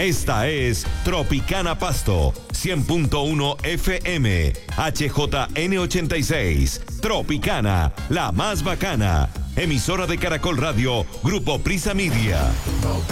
Esta es Tropicana Pasto, 100.1 FM, HJN86. Tropicana, la más bacana. Emisora de Caracol Radio, Grupo Prisa Media.